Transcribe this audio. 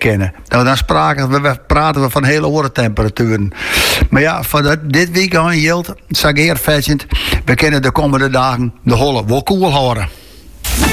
kennen. Nou, dan praten we van hele hoge temperaturen. Maar ja, van dit weekend geldt, zeg ik eerst, we kunnen de komende dagen de holle wel koel houden.